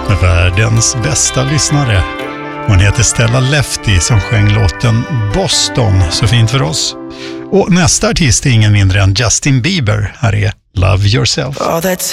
Världens bästa lyssnare. Hon heter Stella Lefty som sjöng låten Boston så fint för oss. Och nästa artist är ingen mindre än Justin Bieber. Här är Love Yourself.